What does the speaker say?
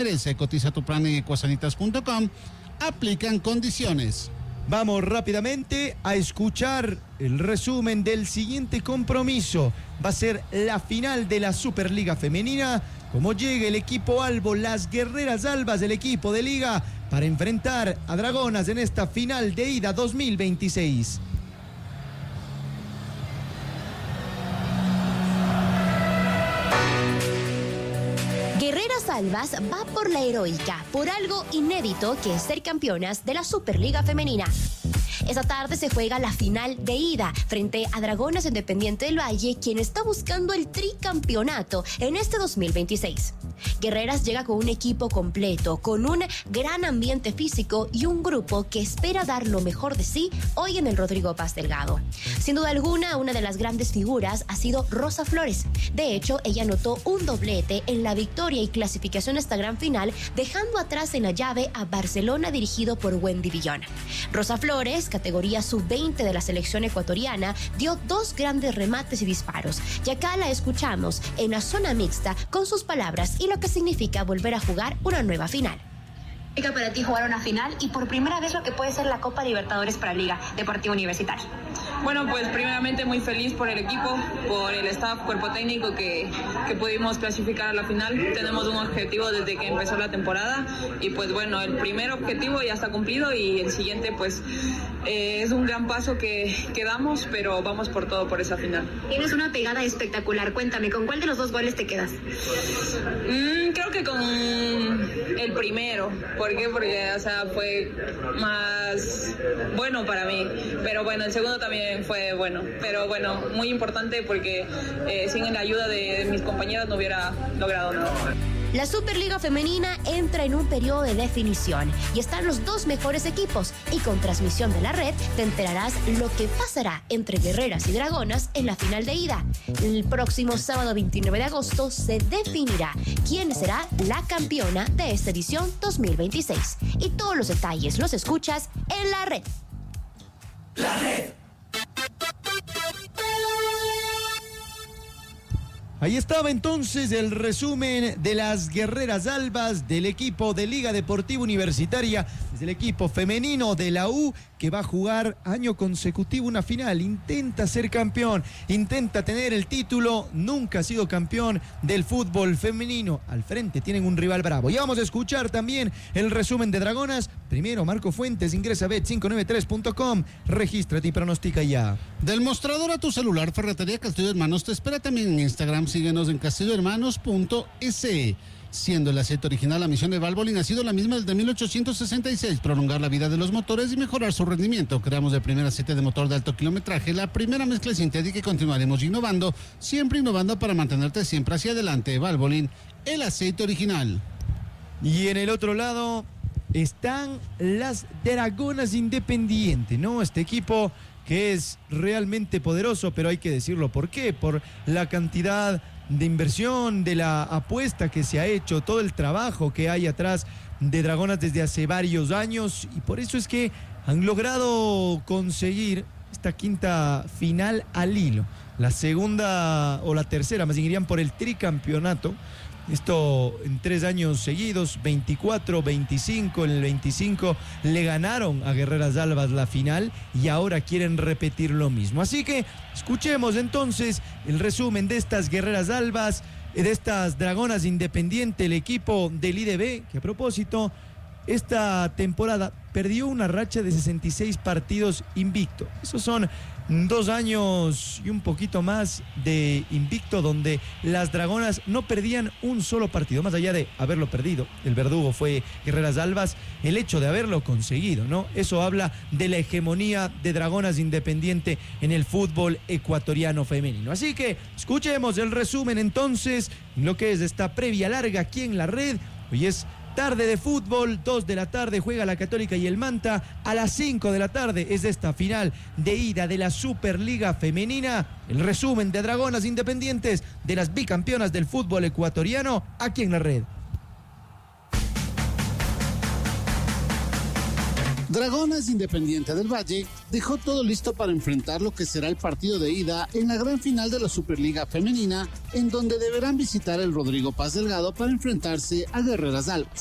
Se cotiza tu plan en ecuasanitas.com. Aplican condiciones. Vamos rápidamente a escuchar el resumen del siguiente compromiso. Va a ser la final de la Superliga Femenina. Como llega el equipo Albo, las Guerreras Albas del equipo de Liga, para enfrentar a Dragonas en esta final de ida 2026. Guerreras Albas va por la heroica, por algo inédito que es ser campeonas de la Superliga Femenina. Esta tarde se juega la final de ida frente a Dragonas Independiente del Valle, quien está buscando el tricampeonato en este 2026. Guerreras llega con un equipo completo, con un gran ambiente físico y un grupo que espera dar lo mejor de sí hoy en el Rodrigo Paz Delgado. Sin duda alguna, una de las grandes figuras ha sido Rosa Flores. De hecho, ella anotó un doblete en la victoria y clasificación a esta gran final, dejando atrás en la llave a Barcelona dirigido por Wendy Villona. Rosa Flores, categoría sub-20 de la selección ecuatoriana, dio 2 grandes remates y disparos. Y acá la escuchamos en la zona mixta con sus palabras y lo que significa volver a jugar una nueva final. Para ti jugar una final y por primera vez lo que puede ser la Copa Libertadores para Liga Deportiva Universitaria. Bueno, pues primeramente muy feliz por el equipo, por el staff, cuerpo técnico que pudimos clasificar a la final. Tenemos un objetivo desde que empezó la temporada y pues bueno, el primer objetivo ya está cumplido y el siguiente pues es un gran paso que damos, pero vamos por todo por esa final. Tienes una pegada espectacular, cuéntame, ¿con cuál de los 2 goles te quedas? Creo que con el primero. ¿Por qué? Porque, o sea, fue más bueno para mí. Pero bueno, el segundo también fue bueno. Pero bueno, muy importante porque sin la ayuda de mis compañeros no hubiera logrado nada. La Superliga Femenina entra en un periodo de definición y están los 2 mejores equipos, y con transmisión de la red te enterarás lo que pasará entre Guerreras y Dragonas en la final de ida. El próximo sábado 29 de agosto se definirá quién será la campeona de esta edición 2026. Y todos los detalles los escuchas en la red. La red. Ahí estaba entonces el resumen de las Guerreras Albas del equipo de Liga Deportiva Universitaria, del equipo femenino de la U, que va a jugar año consecutivo una final. Intenta ser campeón, intenta tener el título, nunca ha sido campeón del fútbol femenino. Al frente tienen un rival bravo. Y vamos a escuchar también el resumen de Dragonas. Primero, Marco Fuentes, ingresa a bet593.com, regístrate y pronostica ya. Del mostrador a tu celular, Ferretería Castillo Hermanos te espera también en Instagram. Síguenos en castillohermanos.es. Siendo el aceite original, la misión de Valvoline ha sido la misma desde 1866, prolongar la vida de los motores y mejorar su rendimiento. Creamos el primer aceite de motor de alto kilometraje, la primera mezcla sintética, y continuaremos innovando, siempre innovando para mantenerte siempre hacia adelante. Valvoline, el aceite original. Y en el otro lado están las Dragonas Independiente, ¿no? Este equipo que es realmente poderoso, pero hay que decirlo, ¿por qué? Por la cantidad de inversión, de la apuesta que se ha hecho, todo el trabajo que hay atrás de Dragonas desde hace varios años, y por eso es que han logrado conseguir esta 5ª final al hilo. La segunda o la tercera, más bien irían por el tricampeonato. Esto en 3 años seguidos, 24, 25, en el 25 le ganaron a Guerreras Albas la final y ahora quieren repetir lo mismo. Así que escuchemos entonces el resumen de estas Guerreras Albas, de estas Dragonas Independiente, el equipo del IDB, que a propósito, esta temporada perdió una racha de 66 partidos invicto. Esos son 2 años y un poquito más de invicto, donde las Dragonas no perdían un solo partido, más allá de haberlo perdido. El verdugo fue Guerreras Albas, el hecho de haberlo conseguido, ¿no? Eso habla de la hegemonía de Dragonas Independiente en el fútbol ecuatoriano femenino. Así que escuchemos el resumen entonces, lo que es esta previa larga aquí en la red. Hoy es tarde de fútbol, 2 de la tarde juega la Católica y el Manta. A las 5 de la tarde es esta final de ida de la Superliga Femenina. El resumen de Dragonas Independientes, de las bicampeonas del fútbol ecuatoriano, aquí en la red. Dragones Independiente del Valle dejó todo listo para enfrentar lo que será el partido de ida en la gran final de la Superliga Femenina, en donde deberán visitar el Rodrigo Paz Delgado para enfrentarse a Guerreras Albas.